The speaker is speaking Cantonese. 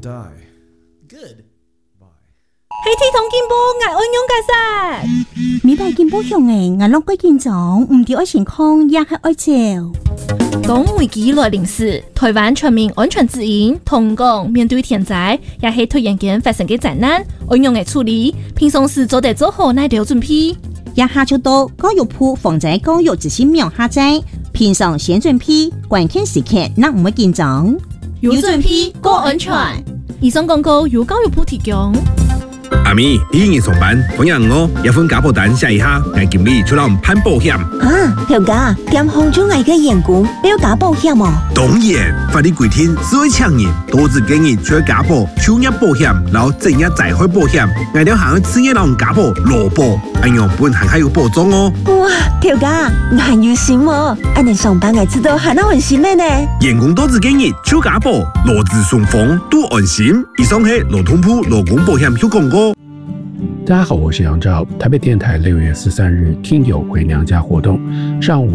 die. Good. 系铁同进步，我安用解释。 美大进步向诶，我落归建长，唔掉爱情况，也系爱照。 当危机来临时，台湾全民安全指引同讲面对天灾，也系突然间发生嘅灾难，安用嘅处理，平常时做得做好乃条准备。 也下就到教育部防灾教育执行苗下载，平常先准备，关键时刻那唔会紧张。 有准备，过安全。以上广告由教育部提供。 阿咪，你今日上班，欢迎我一份家保单写一下，我经理出来攀保险。 条家点红中外嘅员工要加保险哦？ 当然，法律规定，所有强人多只建议除了家保、就业保险，然后正业灾害保险，我哋行去职业人家保、劳保，咁样本行还有保障哦。 哇，条家难有心哦！安尼上班我知道还能安心咩呢？ 员工多只建议除家保、劳资双方都安心。以上係劳通部劳工保险有廣告。 大家好，我是杨照。台北电台6月13日听友回娘家活动，上午